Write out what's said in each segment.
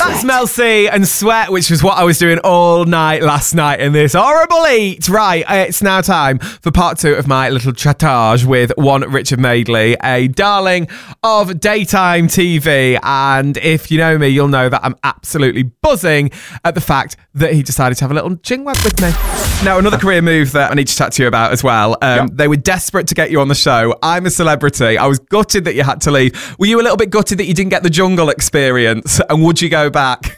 That's Mel C and Sweat, which was what I was doing all night last night in this horrible heat. Right, it's now time for part 2 of my little chattage with one Richard Madeley, a darling of daytime TV. And if you know me, you'll know that I'm absolutely buzzing at the fact that he decided to have a little chingwag with me. Now, another career move that I need to chat to you about as well. They were desperate to get you on the show. I'm a celebrity. I was gutted that you had to leave. Were you a little bit gutted that you didn't get the jungle experience? And would you go back?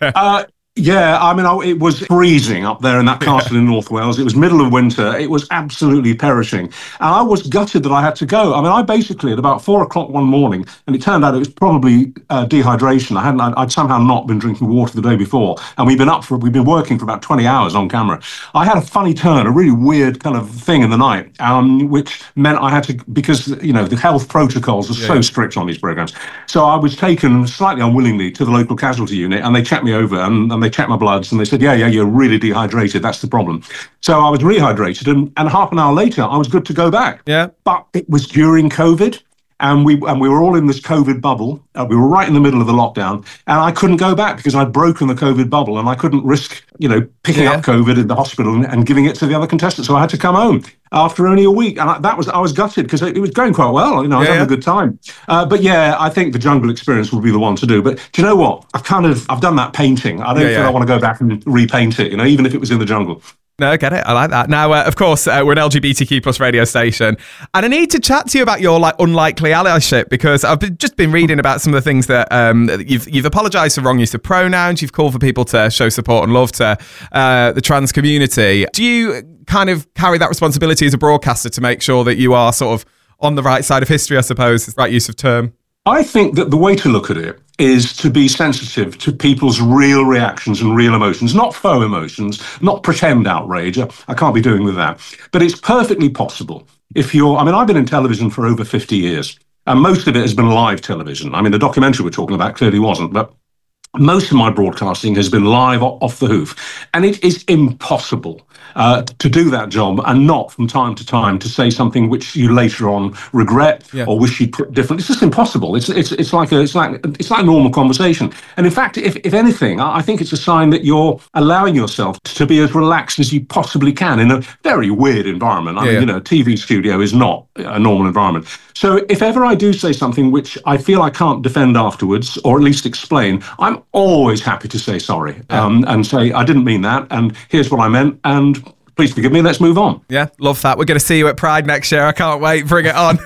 Yeah, I mean, it was freezing up there in that castle in North Wales. It was middle of winter. It was absolutely perishing. And I was gutted that I had to go. I mean, I basically, at about 4 o'clock one morning, and it turned out it was probably dehydration. I'd somehow not been drinking water the day before. And we've been working for about 20 hours on camera. I had a funny turn, a really weird kind of thing in the night, which meant I had to, because, you know, the health protocols are so strict on these programs. So I was taken slightly unwillingly to the local casualty unit, and they checked me over and they checked my bloods, and they said, yeah, you're really dehydrated. That's the problem. So I was rehydrated, and half an hour later, I was good to go back. Yeah. But it was during COVID, and we were all in this COVID bubble. We were right in the middle of the lockdown, and I couldn't go back because I'd broken the COVID bubble, and I couldn't risk, picking up COVID in the hospital and giving it to the other contestants. So I had to come home after only a week, and I was gutted because it was going quite well. I was having a good time. But yeah, I think the jungle experience would be the one to do. But do you know what? I've done that painting. I don't think I want to go back and repaint it. Even if it was in the jungle. No, I get it. I like that. Now, of course, we're an LGBTQ plus radio station, and I need to chat to you about your unlikely allyship, because I've just been reading about some of the things that you've apologised for wrong use of pronouns. You've called for people to show support and love to the trans community. Do you kind of carry that responsibility as a broadcaster to make sure that you are sort of on the right side of history, I suppose, is the right use of term? I think that the way to look at it is to be sensitive to people's real reactions and real emotions, not faux emotions, not pretend outrage. I can't be doing with that. But it's perfectly possible I've been in television for over 50 years, and most of it has been live television. I mean, the documentary we're talking about clearly wasn't, but most of my broadcasting has been live off the hoof. And it is impossible to do that job and not from time to time to say something which you later on regret or wish you'd put different. It's just impossible. It's like normal conversation. And in fact, if anything, I think it's a sign that you're allowing yourself to be as relaxed as you possibly can in a very weird environment. I mean, a TV studio is not a normal environment. So if ever I do say something which I feel I can't defend afterwards, or at least explain, I'm always happy to say sorry and say, I didn't mean that, and here's what I meant, and please forgive me, let's move on. Yeah, love that. We're going to see you at Pride next year. I can't wait. Bring it on.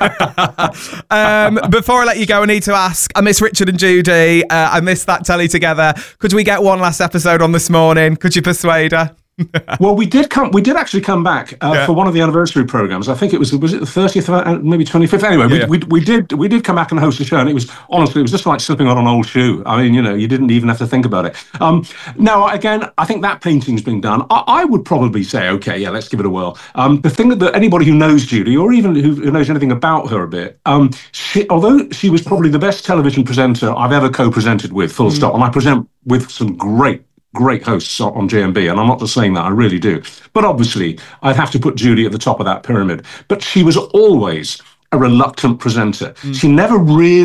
Before I let you go, I need to ask, I miss Richard and Judy. I miss that telly together. Could we get one last episode on this morning? Could you persuade her? Well, we did actually come back for one of the anniversary programs. I think was it the 30th, maybe 25th. Anyway, we did come back and host a show, and it was just like slipping on an old shoe. I mean, you didn't even have to think about it. Now, again, I think that painting's been done. I would probably say, okay, yeah, let's give it a whirl. The thing that anybody who knows Judy, or even who knows anything about her a bit, although she was probably the best television presenter I've ever co-presented with, full stop, and I present with some great hosts on GMB, and I'm not just saying that, I really do. But obviously, I'd have to put Judy at the top of that pyramid. But she was always a reluctant presenter. She never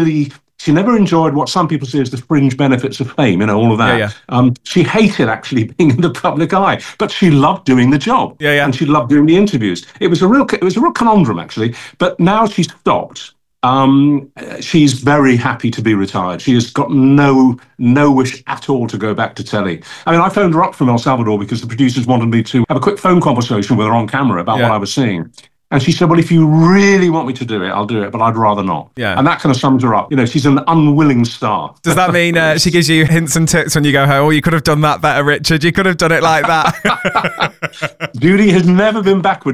enjoyed what some people see as the fringe benefits of fame, all of that. She hated actually being in the public eye, but she loved doing the job. And she loved doing the interviews. It was a real conundrum, actually. But now she's stopped. She's very happy to be retired. She has got no wish at all to go back to telly. I mean, I phoned her up from El Salvador because the producers wanted me to have a quick phone conversation with her on camera about what I was seeing. And she said, well, if you really want me to do it, I'll do it, but I'd rather not. And that kind of sums her up. She's an unwilling star. Does that mean she gives you hints and tips when you go home? Oh, you could have done that better, Richard. You could have done it like that. Judy has never been backwards.